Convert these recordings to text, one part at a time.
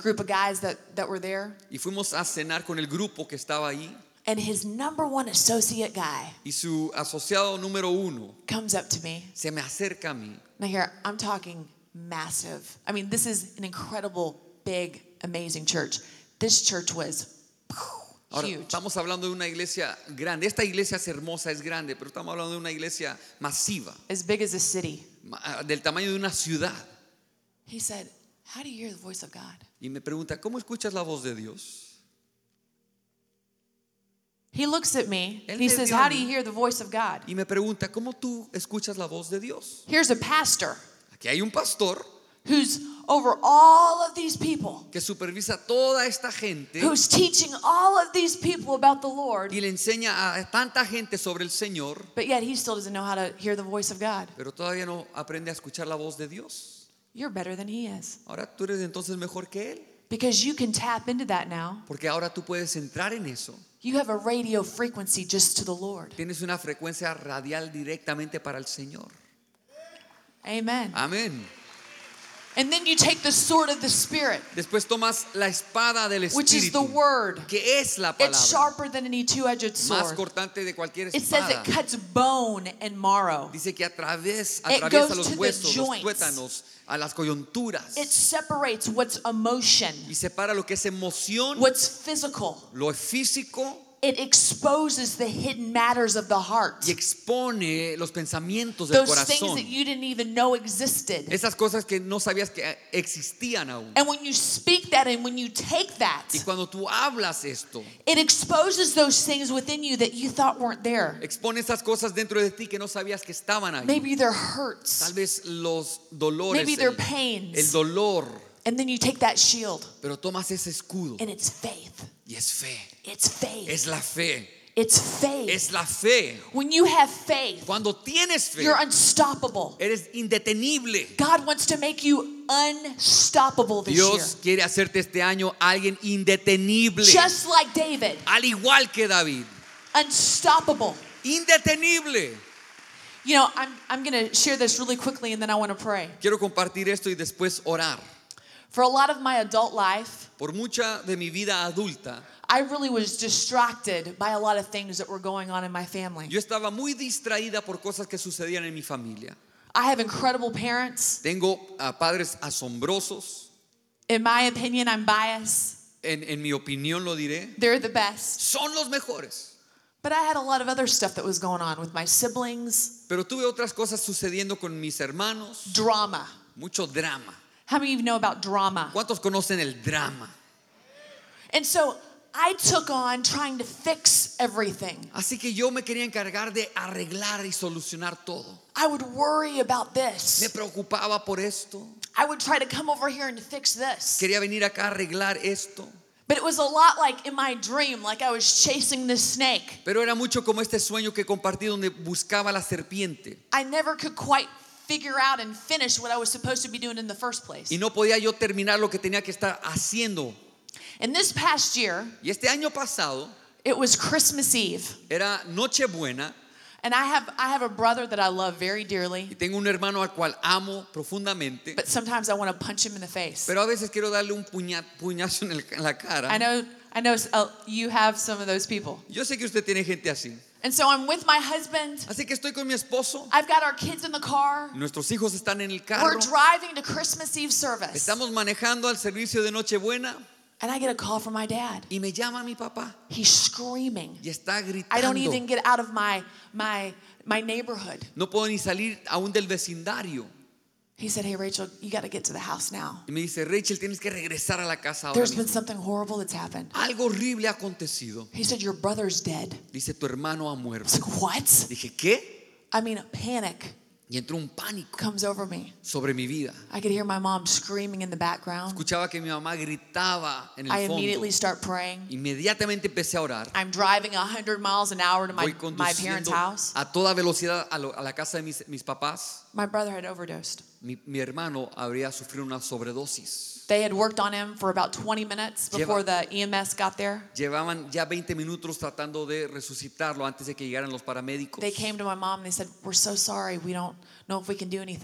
group of guys that were there. Y fuimos a cenar con el grupo que estaba ahí. And his number one associate guy Y su asociado número 1 comes up to me. se me acerca a mí. Now here, I'm talking massive. I mean, this is an incredible, big, amazing church. This church was Ahora, huge. estamos hablando de una iglesia grande. Esta iglesia es hermosa, es grande, pero estamos hablando de una iglesia masiva, As big as a city. del tamaño de una ciudad. He said, how do you hear the voice of God? Y me pregunta, ¿cómo escuchas la voz de Dios? He looks at me. Él He me says, vio a how do mí. you hear the voice of God? Y me pregunta, ¿cómo tú escuchas la voz de Dios? Here's a pastor Aquí hay un pastor who's over all of these people, que supervisa a toda esta gente who's teaching all of these people about the Lord, y le enseña a tanta gente sobre el Señor, but yet he still doesn't know how to hear the voice of God. pero todavía no aprende a escuchar la voz de Dios. You're better than he is. Ahora tú eres entonces mejor que él, Because you can tap into that now. porque ahora tú puedes entrar en eso. You have a radio frequency just to the Lord. Tienes una frecuencia radial directamente para el Señor. Amen. Amén. And then you take the sword of the Spirit, Después tomas la espada del which is the Espíritu, word. que es la It's palabra, sharper than any two-edged más sword. cortante de cualquier It says espada. it cuts bone and marrow. Dice que atraviesa goes los to the huesos, los joints. tuétanos, a las coyunturas, It separates what's emotion, y separa lo que es emoción, what's physical. lo físico, It exposes the hidden matters of the heart. y expone los pensamientos del Those things corazón. that you didn't even know existed. Esas cosas que no sabías que existían aún. And when you speak that and when you take that, Y cuando tú hablas esto, it exposes those things within you that you thought weren't there. expone esas cosas dentro de ti que no sabías que estaban ahí. Maybe they're Tal hurts. vez los dolores, Maybe they're el pains. dolor, And then you take that shield pero tomas ese escudo and it's faith. y es fe. It's faith. Es la fe. It's faith. Es la fe. When you have faith, Cuando tienes fe, you're unstoppable. eres indetenible. God wants to make you unstoppable this year. Dios quiere hacerte este año alguien indetenible, Just like David, al igual que David. unstoppable. Indetenible. You know, I'm going to share this really quickly and then I want to pray. Quiero compartir esto y después orar. For a lot of my adult life, Por mucha de mi vida adulta, I really was distracted by a lot of things that were going on in my family. yo estaba muy distraída por cosas que sucedían en mi familia. I have incredible parents. Tengo padres asombrosos. In my opinion, I'm biased. En mi opinión lo diré. They're the best. Son los mejores. But I had a lot of other stuff that was going on with my siblings. Pero tuve otras cosas sucediendo con mis hermanos. Drama. Mucho drama. How many of you know about drama? ¿Cuántos conocen el drama? And so I took on trying to fix everything. Así que yo me quería encargar de arreglar y solucionar todo. I would worry about Me this. preocupaba por esto. I would try to come over here and fix this. Quería venir acá a arreglar esto. But it was a lot like in my dream, like I was chasing this snake. Pero era mucho como este sueño que compartí donde buscaba la serpiente. I never could quite figure out and finish what I was supposed to be doing in the first place. Y no podía yo terminar lo que tenía que estar haciendo. And this past year, Y este año pasado it was Christmas Eve. era Nochebuena. And I have a brother that I love very dearly, Y tengo un hermano al cual amo profundamente. but sometimes I want to punch him in the face. Pero a veces quiero darle un puñazo en la cara. I know you have some of those people. Yo sé que usted tiene gente así. And so I'm with my husband. Así que estoy con mi esposo. I've got our kids in the car. Nuestros hijos están en el carro. We're driving to Christmas Eve service. Estamos manejando al servicio de Nochebuena. And I get a call from my dad. Y me llama mi papá. He's screaming. Y está gritando. I don't even get out of my neighborhood. No puedo ni salir aún del vecindario. He said, "Hey Rachel, you got to get to the house now. Y me dice, Rachel, tienes que regresar a la casa ahora There's been mismo. something horrible that's happened." Algo horrible ha acontecido. He said, "Your brother's dead." Dice, tu hermano ha I was muerto. like, "What?" Dije, ¿qué? I mean, a panic Y entró un pánico comes over me. sobre mi vida. I could hear my mom screaming in the background. Escuchaba que mi mamá gritaba en I el fondo. immediately start praying. Inmediatamente empecé a orar. I'm driving 100 miles an hour to Voy my parents' conduciendo house. a toda velocidad a la casa de mis papás. My brother had overdosed. Mi hermano habría sufrido una sobredosis. They had worked on him for about 20 minutes before the EMS got there. Llevaban ya 20 minutos tratando de resucitarlo antes de que llegaran los paramédicos. They came to my mom and they said, "We're so sorry. We don't know if we can do anything."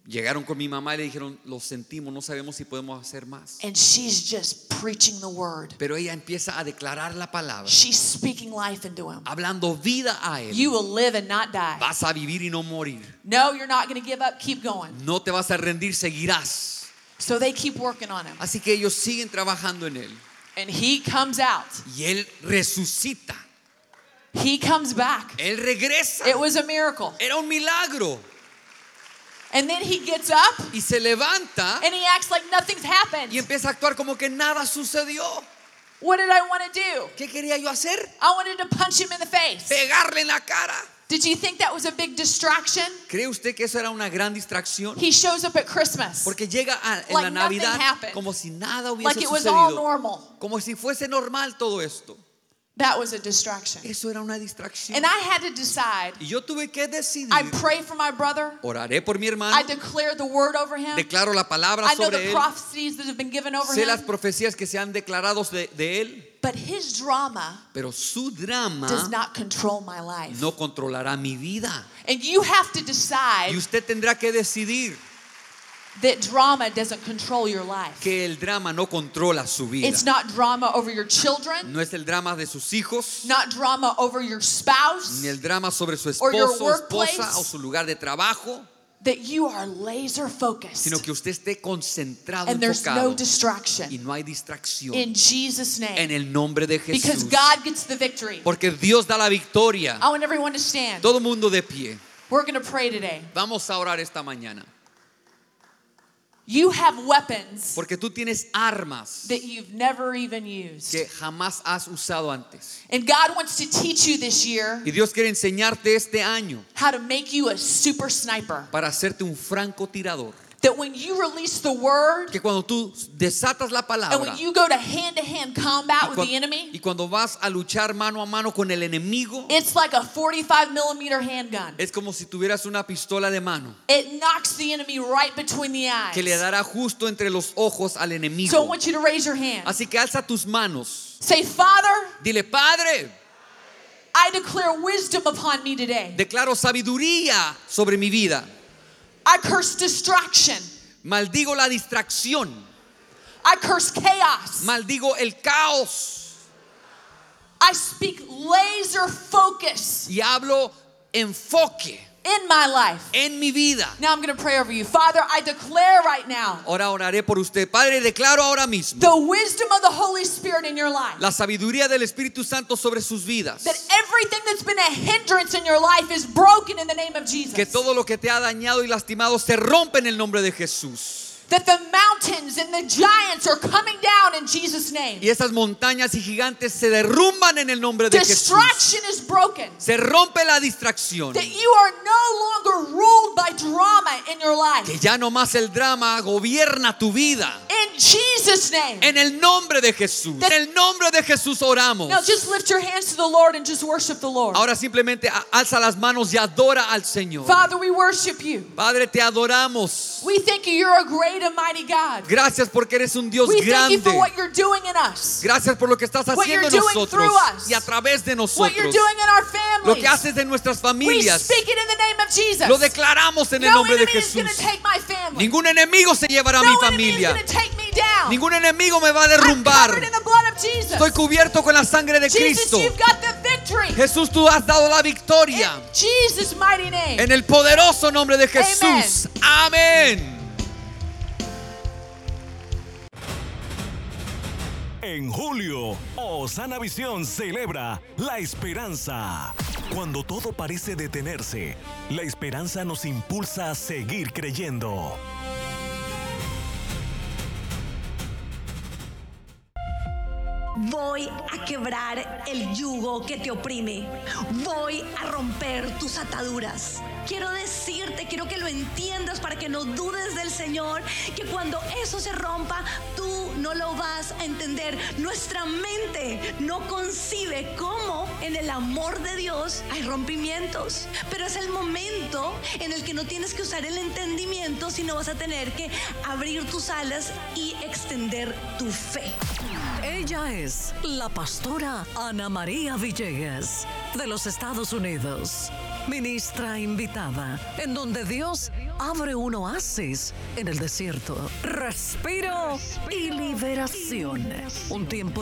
Llegaron con mi mamá y le dijeron, lo sentimos, no sabemos si podemos hacer más. And she's just preaching the word. Pero ella empieza a declarar la palabra, She's speaking life into him. hablando vida a él. You will live and not die. Vas a vivir y no morir. No, you're not going to give up. Keep going. No te vas a rendir, seguirás. So they keep working on him. Así que ellos siguen trabajando en él. And he comes out. Y él resucita. He comes back. Él regresa. It was a miracle. Era un milagro. And then he gets up Y se levanta and he acts like nothing's happened. y empieza a actuar como que nada sucedió. What did I want to do? ¿Qué quería yo hacer? I wanted to punch him in the face. Pegarle en la cara. Did you think that was a big distraction? ¿Cree usted que eso era una gran distracción? He shows up at Christmas Porque llega en Like la nothing Navidad happened. como si nada hubiese like it was all sucedido. normal. Como si fuese normal todo esto. That was a distraction. Eso era una distracción. And I had to decide. Y yo tuve que decidir. I pray for my brother. Oraré por mi I hermano. declare the word over him. Declaro la palabra I know sobre the él. prophecies that have been given over Sé las him. profecías que se han declarado de él. But his drama Pero su does drama not control my life. no controlará mi vida. And you have to decide Y usted tendrá que decidir that drama doesn't control your life. que el drama no controla su vida. It's not drama over your children, No es el drama de sus hijos, not drama over your spouse, ni el drama sobre su or your esposo, workplace. esposa o su lugar de trabajo, that you are laser focused sino que usted esté concentrado, and there's no enfocado, y distraction. no hay distracción. In Jesus' En name. el nombre de Because Jesús. God gets the victory. Porque Dios da la victoria. I want everyone to stand. Todo mundo de pie. We're going to pray today. Vamos a orar esta mañana. You have weapons Porque tú tienes armas that you've never even used. que jamás has usado antes. And God wants to teach you this year Y Dios quiere enseñarte este año how to make you a super sniper. para hacerte un francotirador. That when you release the word Que cuando tú desatas la and palabra when you go to hand combat with the y enemy, cuando vas a luchar mano a mano con el enemigo, it's like a 45 millimeter handgun. es como si tuvieras una pistola de mano It knocks the enemy right between the eyes. que le dará justo entre los ojos al So I enemigo. want you to raise your hand. Así que alza tus manos. Say, Father, Dile, Padre, I declare wisdom upon me today. declaro sabiduría sobre mi vida. I curse distraction. Maldigo la distracción. I curse chaos. Maldigo el caos. I speak laser focus Y hablo enfoque in my life. en mi vida. Now I'm going to pray over you. Father, I declare right now Ahora oraré por usted. Padre, declaro ahora mismo the wisdom of the Holy Spirit in your life. la sabiduría del Espíritu Santo sobre sus vidas. That everything that's been a hindrance in your life is broken in the name of Jesus. Que todo lo que te ha dañado y lastimado se rompe en el nombre de Jesús. That the mountains and the giants are coming down in Jesus' name. Y esas montañas y gigantes se derrumban en el nombre de Jesús. Distraction is broken. Se rompe la distracción. That you are no longer ruled by drama in your life. Que ya no más el drama gobierna tu vida. In Jesus' name. En el nombre de Jesús. En el nombre de Jesús oramos. Now just lift your hands to the Lord and just worship the Lord. Ahora simplemente alza las manos y adora al Señor. Father, we worship you. Padre, te adoramos. We think you're a great and mighty God. Gracias porque eres un Dios We thank you for grande. what you're doing in us. Gracias por lo que estás What haciendo you're en doing nosotros through us. y a través de What you're nosotros. doing in our Lo families. que haces en nuestras We familias. speak it in the name of Jesus. Lo declaramos en el No nombre de enemy is going Jesús. to take my family. Ningún enemigo se llevará a mi No enemy is familia. going to take me down. Ningún enemigo me va a I'm derrumbar. covered in the blood of Jesus. Estoy cubierto con la sangre de Jesus, Cristo. you've got the victory. Jesús, tú has dado la victoria. In Jesus' mighty name. En el poderoso nombre de Jesús. Amén. En julio, Osana Visión celebra la esperanza. Cuando todo parece detenerse, la esperanza nos impulsa a seguir creyendo. Voy a quebrar el yugo que te oprime. Voy a romper tus ataduras. Quiero decirte, quiero que lo entiendas para que no dudes del Señor, que cuando eso se rompa, tú no lo vas a entender. Nuestra mente no concibe cómo en el amor de Dios hay rompimientos. Pero es el momento en el que no tienes que usar el entendimiento, sino vas a tener que abrir tus alas y extender tu fe. Ella es la pastora Ana María Villegas de los Estados Unidos, ministra invitada, en donde Dios abre un oasis en el desierto. Respiro y liberación. Un tiempo